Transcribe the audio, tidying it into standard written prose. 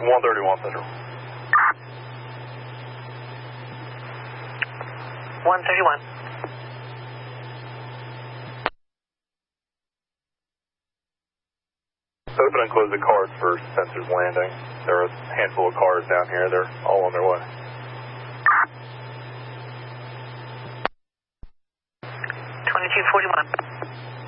131 Central. 131. Open and close the cars for sensors landing. There are a handful of cars down here. They're all on their way. 2241.